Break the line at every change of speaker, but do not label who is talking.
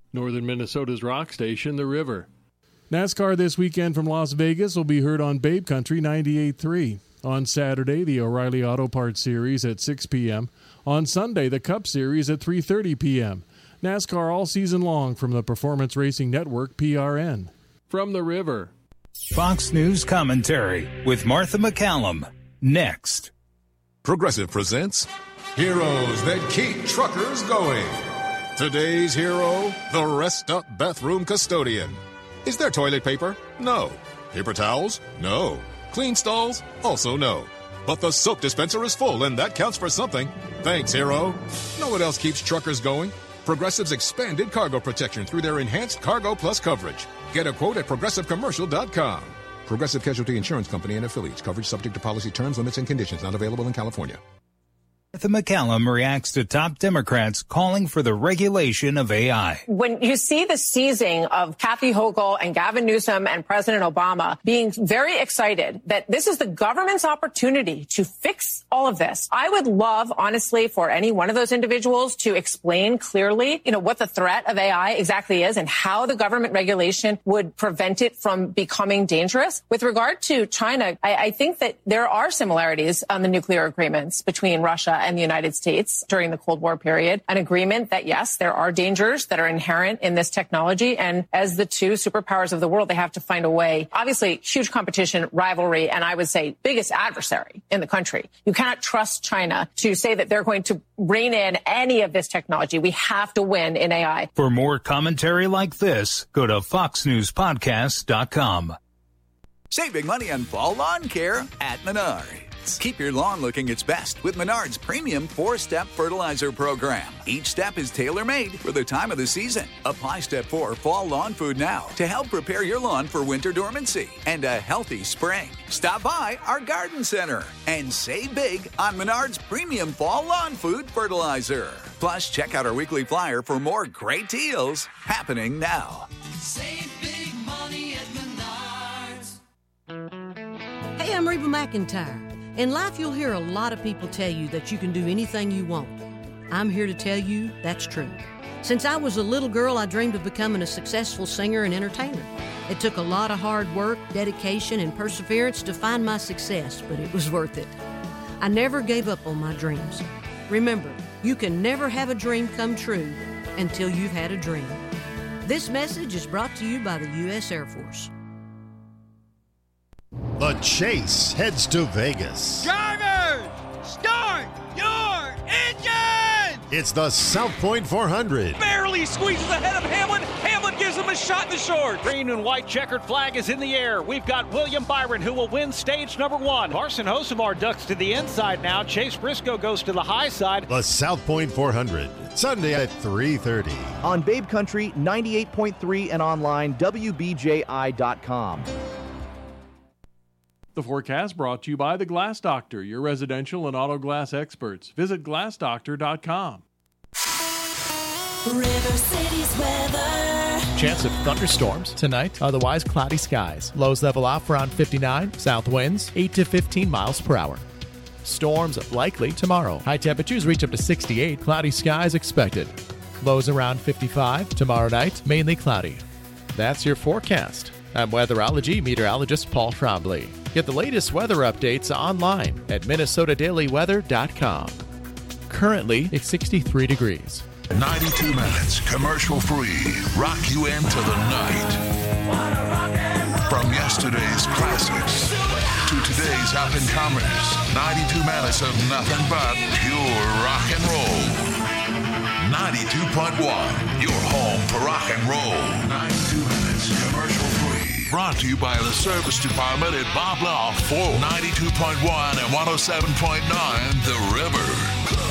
Northern Minnesota's rock station, The River. NASCAR this weekend from Las Vegas will be heard on Babe Country 98.3. On Saturday, the O'Reilly Auto Parts Series at 6 p.m. On Sunday, the Cup Series at 3:30 p.m. NASCAR all season long from the Performance Racing Network, PRN. From The River.
Fox News Commentary with Martha McCallum. Next.
Progressive presents Heroes That Keep Truckers Going. Today's hero, the rest-up bathroom custodian. Is there toilet paper? No. Paper towels? No. Clean stalls? Also no. But the soap dispenser is full, and that counts for something. Thanks, hero. Know what else keeps truckers going? Progressive's expanded cargo protection through their enhanced Cargo Plus coverage. Get a quote at ProgressiveCommercial.com. Progressive Casualty Insurance Company and affiliates. Coverage subject to policy terms, limits, and conditions. Not available in California.
Martha McCallum reacts to top Democrats calling for the regulation of AI.
When you see the seizing of Kathy Hochul and Gavin Newsom and President Obama being very excited that this is the government's opportunity to fix all of this, I would love, honestly, for any one of those individuals to explain clearly, what the threat of AI exactly is and how the government regulation would prevent it from becoming dangerous. With regard to China, I think that there are similarities on the nuclear agreements between Russia and the United States during the Cold War period, an agreement that, yes, there are dangers that are inherent in this technology. And as the two superpowers of the world, they have to find a way. Obviously, huge competition, rivalry, and I would say biggest adversary in the country. You cannot trust China to say that they're going to rein in any of this technology. We have to win in AI.
For more commentary like this, go to foxnewspodcast.com.
Save big money on fall lawn care at Menards. Keep your lawn looking its best with Menards' premium 4-step fertilizer program. Each step is tailor-made for the time of the season. Apply Step 4 Fall Lawn Food now to help prepare your lawn for winter dormancy and a healthy spring. Stop by our garden center and save big on Menards' premium Fall Lawn Food fertilizer. Plus, check out our weekly flyer for more great deals happening now.
Save big money at Menards.
Hey, I'm Reba McEntire. In life, you'll hear a lot of people tell you that you can do anything you want. I'm here to tell you that's true. Since I was a little girl, I dreamed of becoming a successful singer and entertainer. It took a lot of hard work, dedication, and perseverance to find my success, but it was worth it. I never gave up on my dreams. Remember, you can never have a dream come true until you've had a dream. This message is brought to you by the U.S. Air Force.
The Chase heads to Vegas.
Drivers, start your engine!
It's the South Point 400.
Barely squeezes ahead of Hamlin. Hamlin gives him a shot in the short.
Green and white checkered flag is in the air. We've got William Byron who will win stage number 1. Carson Hocevar ducks to the inside now. Chase Briscoe goes to the high side.
The South Point 400, Sunday at 3:30.
On Babe Country 98.3 and online WBJI.com.
The forecast brought to you by the Glass Doctor, your residential and auto glass experts. Visit glassdoctor.com.
River City's weather.
Chance of thunderstorms tonight, otherwise cloudy skies. Lows level off around 59, south winds 8 to 15 miles per hour. Storms likely tomorrow. High temperatures reach up to 68, cloudy skies expected. Lows around 55, tomorrow night mainly cloudy. That's your forecast. I'm weatherology meteorologist Paul Trombley. Get the latest weather updates online at minnesotadailyweather.com. Currently, it's 63 degrees.
92 minutes, commercial-free. Rock you into the night. From yesterday's classics to today's up-and-comers. 92 minutes of nothing but pure rock and roll. 92.1, your home for rock and roll. 92 minutes, commercial-free. Brought to you by the Service Department at Bob Law for 92.1 and 107.9 The River.